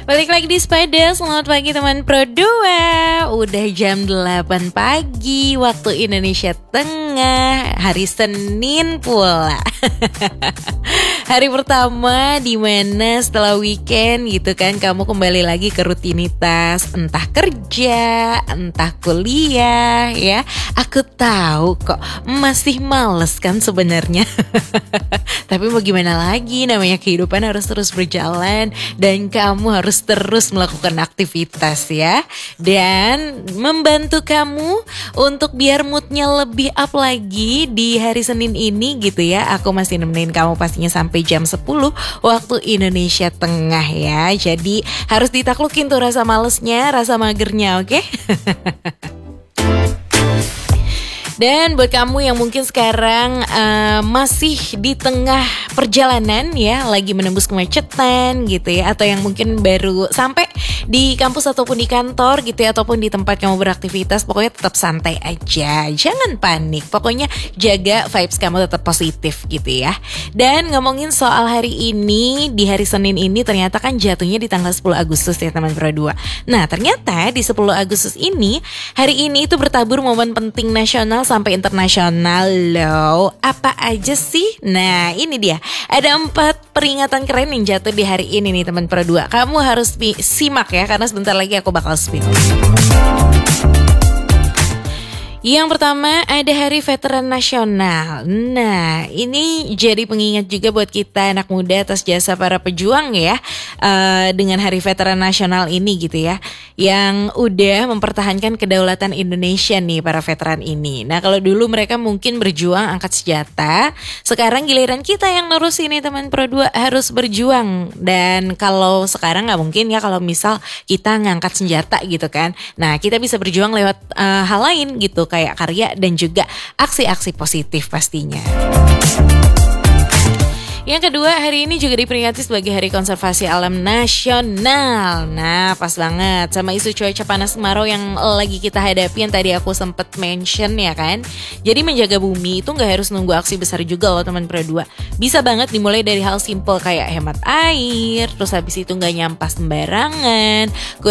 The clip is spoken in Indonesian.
Balik lagi di Sepeda, selamat pagi teman Pro 2. Udah jam 8 pagi waktu Indonesia Tengah, hari Senin pula. Hari pertama dimana setelah weekend gitu kan, kamu kembali lagi ke rutinitas, entah kerja, entah kuliah ya. Aku tahu kok masih males kan sebenarnya. Tapi mau gimana lagi, namanya kehidupan harus terus berjalan dan kamu harus terus melakukan aktivitas ya. Dan membantu kamu untuk biar moodnya lebih up lagi di hari Senin ini gitu ya. Aku masih nemenin kamu pastinya sampai jam 10 waktu Indonesia Tengah ya. Jadi harus ditaklukin tuh rasa malesnya, rasa magernya, oke? Dan buat kamu yang mungkin sekarang masih di tengah perjalanan ya, lagi menembus kemacetan gitu ya, atau yang mungkin baru sampai di kampus ataupun di kantor gitu ya, ataupun di tempat kamu beraktivitas, pokoknya tetap santai aja, jangan panik, pokoknya jaga vibes kamu tetap positif gitu ya. Dan ngomongin soal hari ini, di hari Senin ini ternyata kan jatuhnya di tanggal 10 Agustus ya teman Pro 2. Nah ternyata di 10 Agustus ini, hari ini itu bertabur momen penting nasional sampai internasional loh. Apa aja sih? Nah ini dia, ada 4 peringatan keren yang jatuh di hari ini nih teman Pro 2. Kamu harus simak ya, karena sebentar lagi aku bakal spill. Yang pertama ada Hari Veteran Nasional. Nah ini jadi pengingat juga buat kita anak muda atas jasa para pejuang ya, dengan Hari Veteran Nasional ini gitu ya, yang udah mempertahankan kedaulatan Indonesia nih para veteran ini. Nah kalau dulu mereka mungkin berjuang angkat senjata, sekarang giliran kita yang nerusin nih teman Pro 2 harus berjuang. Dan kalau sekarang gak mungkin ya kalau misal kita ngangkat senjata gitu kan. Nah kita bisa berjuang lewat hal lain gitu, kayak karya dan juga aksi-aksi positif pastinya. Yang kedua, hari ini juga diperingati sebagai Hari Konservasi Alam Nasional. Nah, pas banget sama isu cuaca panas kemarau yang lagi kita hadapi, yang tadi aku sempet mention ya kan. Jadi menjaga bumi itu gak harus nunggu aksi besar juga loh teman Pro 2. Bisa banget dimulai dari hal simple kayak hemat air, terus habis itu gak nyampah sembarangan,